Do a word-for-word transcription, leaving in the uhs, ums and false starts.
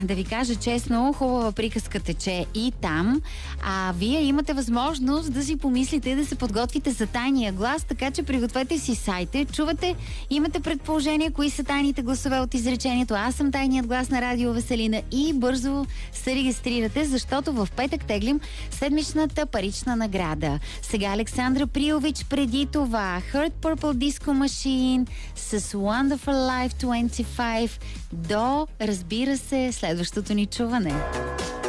Да ви кажа честно, хубава приказка тече и там, а вие имате възможност да си помислите и да се подготвите за тайния глас, така че пригответе си сайта, чувате, имате предположение кои са тайните гласове от изречението "Аз съм тайният глас на Радио Веселина" и бързо се регистрирате, защото в петък теглим седмичната парична награда. Сега Александра Приович, преди това Heart Purple Disco Machine с Wonderful Life двайсет и пет до, разбира се, следващото ни чуване.